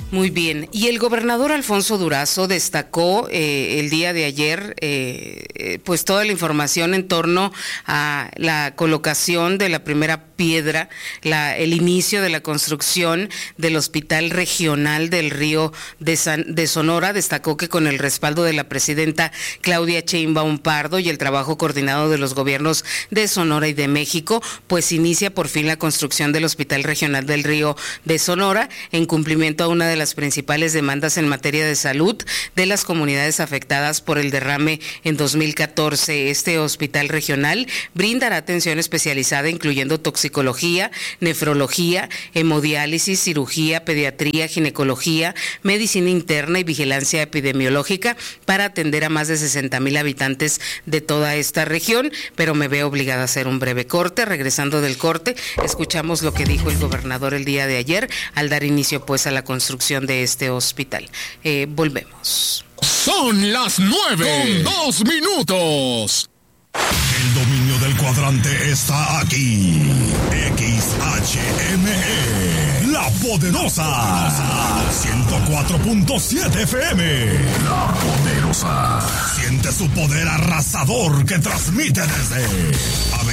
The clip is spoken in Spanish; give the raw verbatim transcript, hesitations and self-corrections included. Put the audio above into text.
Muy bien. Y el gobernador Alfonso Durazo destacó eh, el día de ayer eh, pues toda la información en torno a la colocación de la primera piedra, la, el inicio de la construcción del Hospital Regional del Río de, San, de Sonora. Destacó que con el respaldo de la presidenta Claudia Sheinbaum Pardo y el trabajo coordinado de los gobiernos de Sonora y de México, pues inicia por fin la construcción del Hospital Regional del Río de Sonora, en cumplimiento a una de las principales demandas en materia de salud de las comunidades afectadas por el derrame en dos mil catorce. Este hospital regional brindará atención especializada incluyendo toxicología, nefrología, hemodiálisis, cirugía, pediatría, ginecología, medicina interna y vigilancia epidemiológica para atender a más de sesenta mil habitantes de toda esta región, pero me veo obligada a hacer un breve corte. Regresando del corte, escuchamos lo que dijo el gobernador el día de ayer al dar inicio pues a la construcción de este hospital. Eh, volvemos. Son las nueve con dos minutos. El dominio del cuadrante está aquí. X H M E, La Poderosa, ciento cuatro punto siete F M. La Poderosa. Siente su poder arrasador que transmite desde